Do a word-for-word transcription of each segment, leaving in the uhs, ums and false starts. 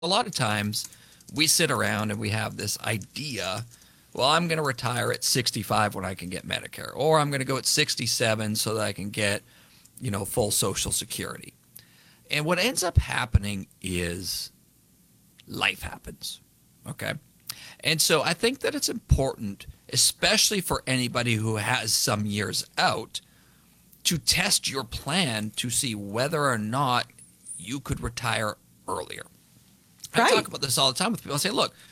A lot of times we sit around and we have this idea, well, I'm going to retire at sixty-five when I can get Medicare, or I'm going to go at sixty-seven so that I can get, you know, full Social Security. And what ends up happening is life happens, okay? And so I think that it's important, especially for anybody who has some years out, to test your plan to see whether or not you could retire earlier. I Right. talk about this all the time with people. I say, look,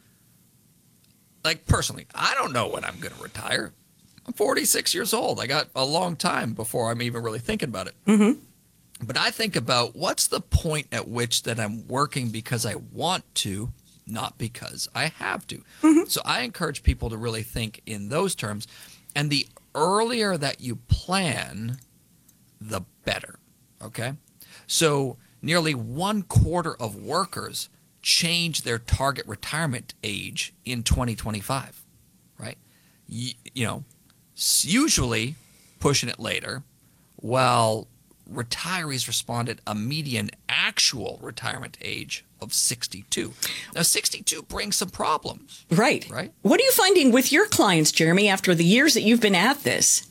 like personally, I don't know when I'm going to retire. I'm forty-six years old. I got a long time before I'm even really thinking about it. Mm-hmm. But I think about what's the point at which that I'm working because I want to, not because I have to. Mm-hmm. So I encourage people to really think in those terms. And the earlier that you plan, the better. Okay? So nearly one quarter of workers change their target retirement age in twenty twenty-five, right? You, you know, usually pushing it later, while retirees responded a median actual retirement age of sixty-two. Now, sixty-two brings some problems. Right. Right. What are you finding with your clients, Jeremy, after the years that you've been at this?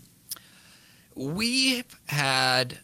We've had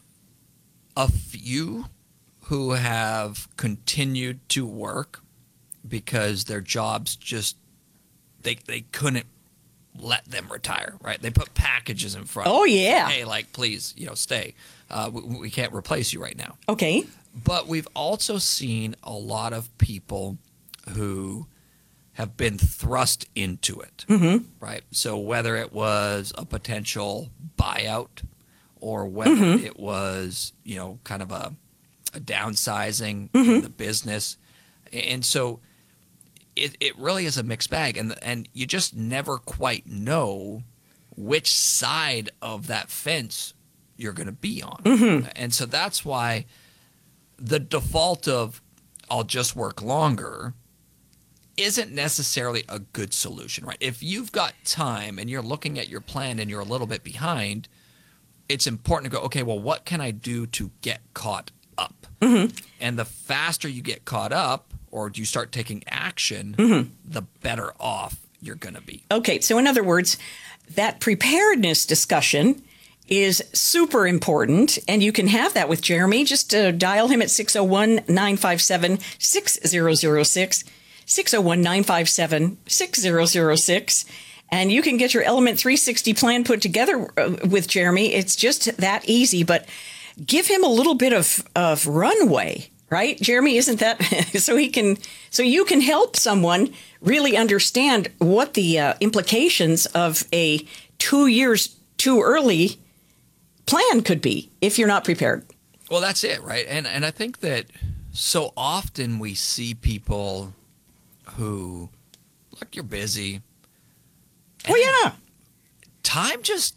a few who have continued to work because their jobs just they they couldn't let them retire, right? They put packages in front. Oh, yeah. Hey, like, please, you know, stay. Uh, we, we can't replace you right now. Okay. But we've also seen a lot of people who have been thrust into it, Mm-hmm. right? So whether it was a potential buyout or whether Mhm. it was, you know, kind of a, a downsizing Mhm. in the business. And so it, it really is a mixed bag. And, and you just never quite know which side of that fence you're going to be on. Mhm. And so that's why the default of I'll just work longer isn't necessarily a good solution, right? If you've got time and you're looking at your plan and you're a little bit behind, it's important to go, okay, well, what can I do to get caught up? Mhm. And the faster you get caught up or you start taking action, Mhm. the better off you're going to be. Okay. So, in other words, that preparedness discussion is super important, and you can have that with Jeremy. Just uh, dial him at six oh one, nine five seven, six oh oh six, six oh one, nine five seven, six oh oh six, and you can get your Element three sixty plan put together uh, with Jeremy. It's just that easy, but give him a little bit of, of runway, right? Jeremy, isn't that so he can so you can help someone really understand what the uh, implications of a two years too early plan could be if you're not prepared. Well, that's it, right? And and I think that so often we see people who, look, you're busy. Well, yeah. Time just,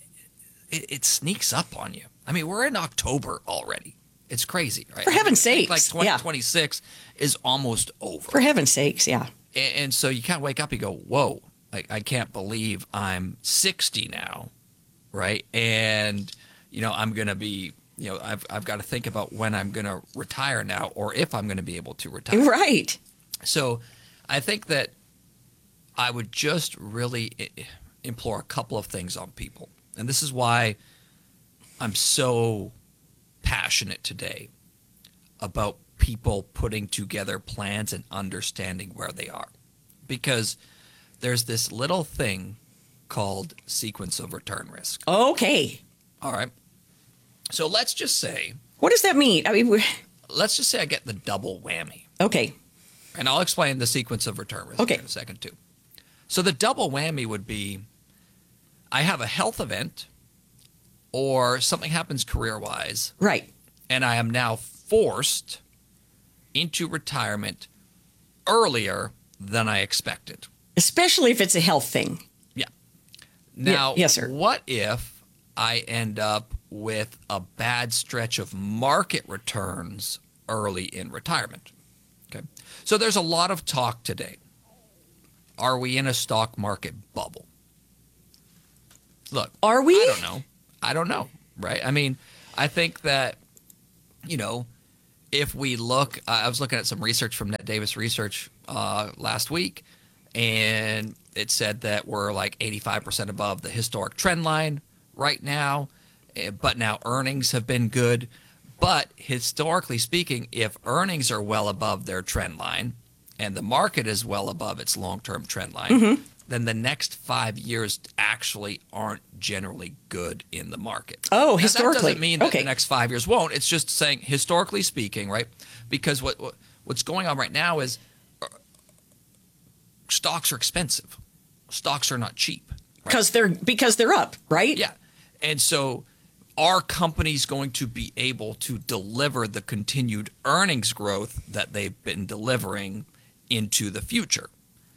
it, it sneaks up on you. I mean, we're in October already. It's crazy, right? For heaven's I think sakes, like yeah. twenty twenty-six is almost over. For heaven's sakes, yeah. And, and so you kind of wake up and go, whoa, I, I can't believe I'm sixty now, right? And, you know, I'm going to be, you know, I've, I've got to think about when I'm going to retire now or if I'm going to be able to retire. Right. So I think that I would just really i- implore a couple of things on people. And this is why I'm so passionate today about people putting together plans and understanding where they are. Because there's this little thing called sequence of return risk. Okay. All right. So let's just say, What does that mean? I mean, we- let's just say I get the double whammy. okay. And I'll explain the sequence of return risk Okay. in a second, too. So the double whammy would be I have a health event or something happens career-wise, Right. and I am now forced into retirement earlier than I expected. Especially if it's a health thing. Now, yes, sir. what if I end up with a bad stretch of market returns early in retirement? Okay. So there's a lot of talk today. Are we in a stock market bubble? Look, Are we? I don't know. I don't know, right? I mean, I think that, you know, if we look, uh, I was looking at some research from Net Davis Research uh, last week, and it said that we're like eighty-five percent above the historic trend line right now, eh, but now earnings have been good. But historically speaking, if earnings are well above their trend line and the market is well above its long-term trend line, mm-hmm. then the next five years actually aren't generally good in the market. Oh, now, historically. That doesn't mean that okay. the next five years won't. It's just saying historically speaking, right? Because what, what what's going on right now is uh, stocks are expensive. Stocks are not cheap. Because right? they're because they're up, right? Yeah. And so are companies going to be able to deliver the continued earnings growth that they've been delivering into the future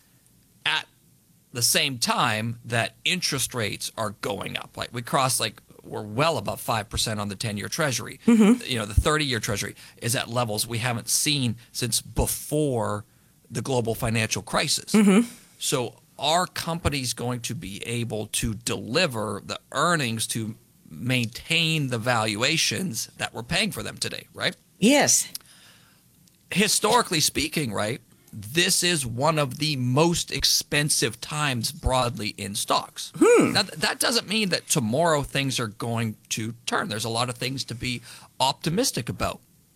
at the same time that interest rates are going up? Like we crossed, like we're well above five percent on the ten-year Treasury. Mm-hmm. You know, the thirty-year Treasury is at levels we haven't seen since before the global financial crisis. Mm-hmm. So are companies going to be able to deliver the earnings to maintain the valuations that we're paying for them today, right? Yes. Historically speaking, right, this is one of the most expensive times broadly in stocks. Hmm. Now, that doesn't mean that tomorrow things are going to turn. There's a lot of things to be optimistic about.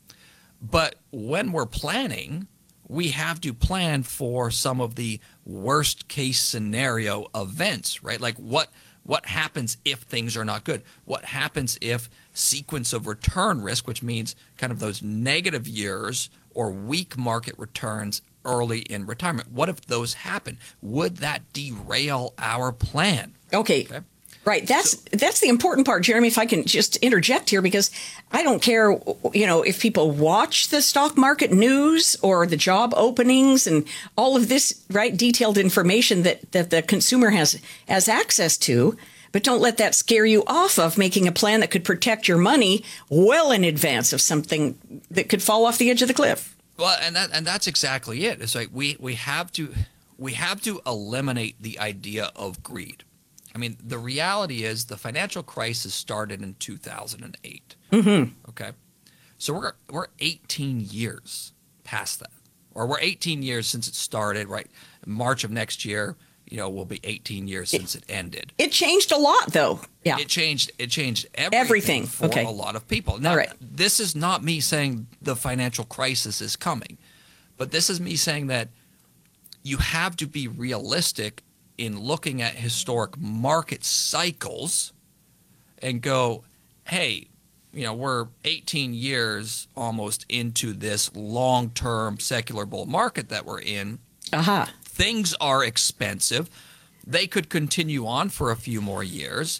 But when we're planning, we have to plan for some of the worst case scenario events, right? Like what What happens if things are not good? What happens if sequence of return risk, which means kind of those negative years or weak market returns early in retirement, what if those happen? Would that derail our plan? Okay. okay? Right. That's so, that's the important part, Jeremy, if I can just interject here, because I don't care, you know, if people watch the stock market news or the job openings and all of this, right, detailed information that, that the consumer has, has access to, but don't let that scare you off of making a plan that could protect your money well in advance of something that could fall off the edge of the cliff. Well, and that and that's exactly it. It's like we, we have to we have to eliminate the idea of greed. I mean, the reality is the financial crisis started in two thousand eight. Mm-hmm. Okay, so we're we're eighteen years past that, or we're eighteen years since it started. Right, March of next year, you know, will be eighteen years since it, it ended. It changed a lot, though. Yeah, it changed. It changed everything, everything. for okay. a lot of people. Now, all right. This is not me saying the financial crisis is coming, but this is me saying that you have to be realistic in looking at historic market cycles and go, hey, you know, we're eighteen years almost into this long-term secular bull market that we're in. Uh-huh. Things are expensive. They could continue on for a few more years,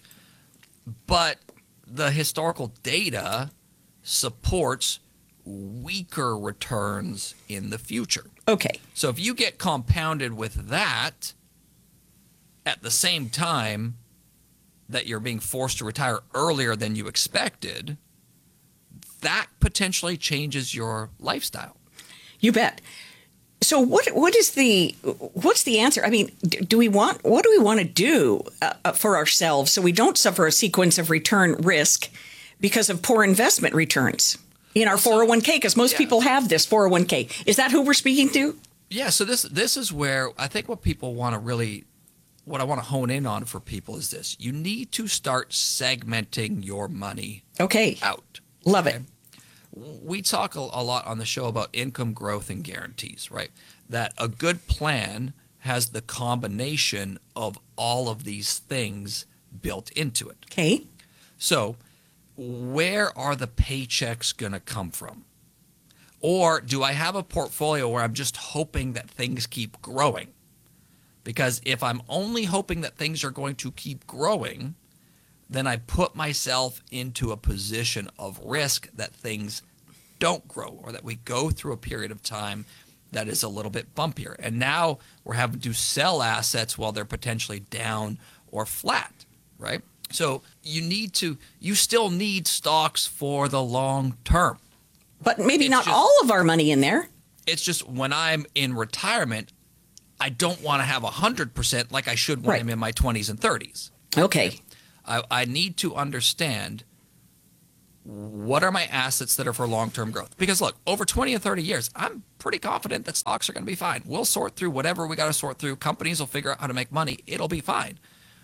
but the historical data supports weaker returns in the future. Okay. So if you get compounded with that at the same time that you're being forced to retire earlier than you expected, that potentially changes your lifestyle. You bet. So what what is the what's the answer? I mean, do we want what do we want to do uh, for ourselves so we don't suffer a sequence of return risk because of poor investment returns in our four oh one k? Because most yeah. people have this four oh one k. Is that who we're speaking to? Yeah. So this this is where I think what people want to really what I want to hone in on for people is this: you need to start segmenting your money. Okay. Out. Love okay? it. We talk a, a lot on the show about income growth and guarantees, right? That a good plan has the combination of all of these things built into it. Okay. So where are the paychecks going to come from? Or do I have a portfolio where I'm just hoping that things keep growing? Because if I'm only hoping that things are going to keep growing, then I put myself into a position of risk that things don't grow or that we go through a period of time that is a little bit bumpier. And now we're having to sell assets while they're potentially down or flat, right? So you need to, you still need stocks for the long term. But maybe it's not just, all of our money in there. It's just when I'm in retirement, I don't want to have one hundred percent like I should when right. I'm in my twenties and thirties. Okay. I, I need to understand what are my assets that are for long-term growth? Because look, over twenty or thirty years, I'm pretty confident that stocks are going to be fine. We'll sort through whatever we got to sort through. Companies will figure out how to make money. It'll be fine.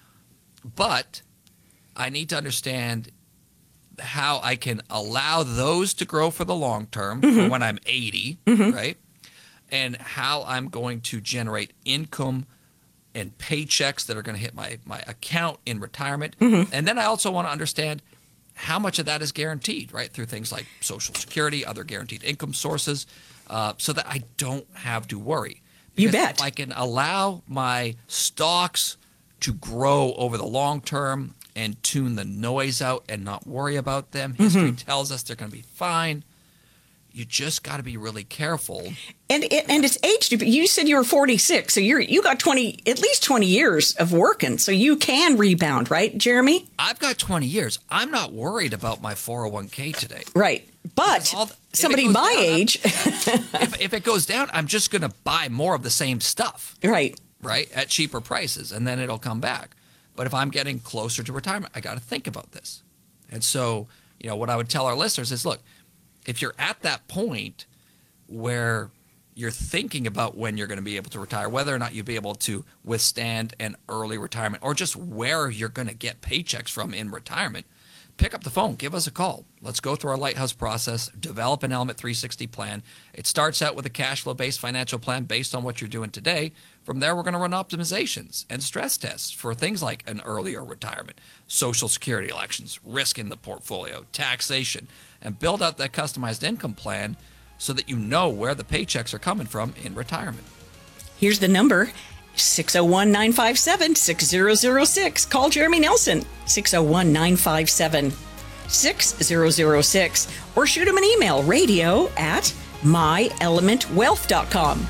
But I need to understand how I can allow those to grow for the long term Mm-hmm. for when I'm eighty, Mm-hmm. right? And how I'm going to generate income and paychecks that are going to hit my, my account in retirement. Mm-hmm. And then I also want to understand how much of that is guaranteed, right? Through things like Social Security, other guaranteed income sources, uh, so that I don't have to worry. You Because bet. If I can allow my stocks to grow over the long term and tune the noise out and not worry about them, history tells us they're going to be fine. You just got to be really careful. And it, and it's age. You said you were forty-six, so you're you got twenty at least twenty years of working, so you can rebound, right, Jeremy? I've got twenty years. I'm not worried about my four oh one k today. Right, but all the- if it somebody goes my down, I'm- age, if, if it goes down, I'm just going to buy more of the same stuff, right? right, at cheaper prices, and then it'll come back. But if I'm getting closer to retirement, I got to think about this. And so, you know, what I would tell our listeners is, look, if you're at that point where you're thinking about when you're going to be able to retire, whether or not you'll be able to withstand an early retirement, or just where you're going to get paychecks from in retirement, pick up the phone, give us a call. Let's go through our Lighthouse process, develop an Element three sixty plan. It starts out with a cash flow based financial plan based on what you're doing today. From there, we're going to run optimizations and stress tests for things like an earlier retirement, Social Security elections, risk in the portfolio, taxation, and build out that customized income plan so that you know where the paychecks are coming from in retirement. Here's the number: six oh one, nine five seven, six zero zero six. Call Jeremy Nelson, six oh one, nine five seven, six zero zero six, or shoot him an email, radio at my element wealth dot com.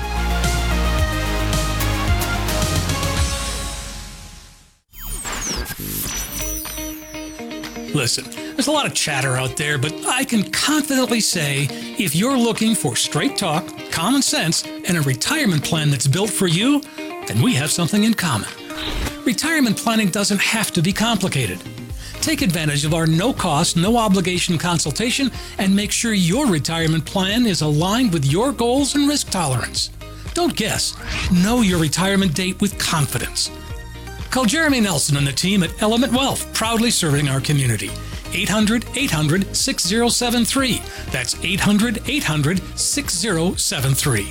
Listen, there's a lot of chatter out there, but I can confidently say if you're looking for straight talk, common sense, and a retirement plan that's built for you, then we have something in common. Retirement planning doesn't have to be complicated. Take advantage of our no-cost, no-obligation consultation and make sure your retirement plan is aligned with your goals and risk tolerance. Don't guess. Know your retirement date with confidence. Call Jeremy Nelson and the team at Element Wealth, proudly serving our community. eight hundred, eight hundred, six zero seven three. That's eight hundred, eight hundred, six zero seven three.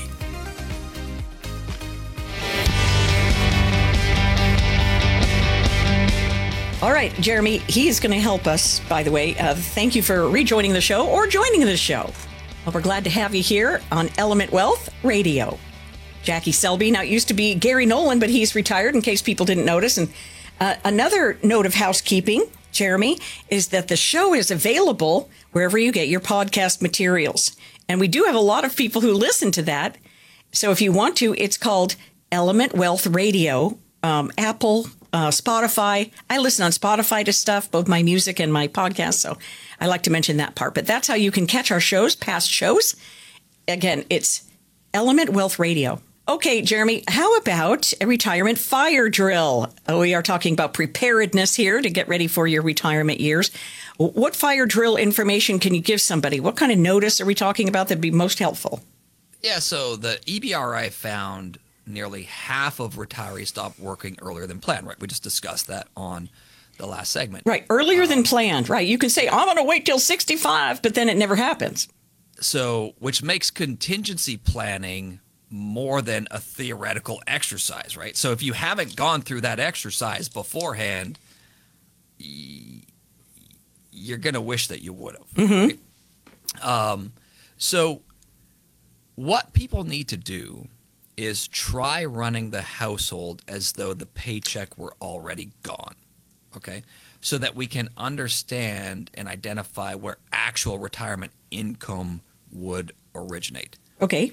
All right, Jeremy, he is going to help us, by the way. Uh, thank you for rejoining the show or joining the show. Well, we're glad to have you here on Element Wealth Radio. Jackie Selby, now it used to be Gary Nolan, but he's retired in case people didn't notice. And uh, another note of housekeeping, Jeremy, is that the show is available wherever you get your podcast materials. And we do have a lot of people who listen to that. So if you want to, it's called Element Wealth Radio, um, Apple, uh, Spotify. I listen on Spotify to stuff, both my music and my podcast. So I like to mention that part. But that's how you can catch our shows, past shows. Again, it's Element Wealth Radio. Okay, Jeremy, how about a retirement fire drill? Oh, we are talking about preparedness here to get ready for your retirement years. What fire drill information can you give somebody? What kind of notice are we talking about that'd be most helpful? Yeah, so the E B R I found nearly half of retirees stopped working earlier than planned, right? We just discussed that on the last segment. Right, earlier than planned, right? You can say, I'm going to wait till sixty-five, but then it never happens. So, which makes contingency planning more than a theoretical exercise, right? So if you haven't gone through that exercise beforehand, y- you're going to wish that you would have. Mm-hmm. Right? Um, so what people need to do is try running the household as though the paycheck were already gone, okay? So that we can understand and identify where actual retirement income would originate. Okay.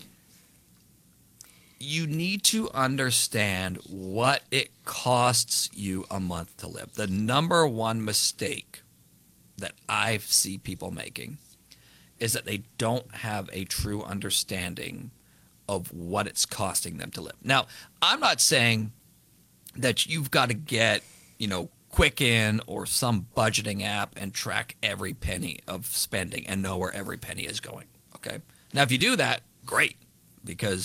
You need to understand what it costs you a month to live. The number one mistake that I see people making is that they don't have a true understanding of what it's costing them to live. Now, I'm not saying that you've got to get, you know, Quicken or some budgeting app and track every penny of spending and know where every penny is going. Okay. Now, if you do that, great, because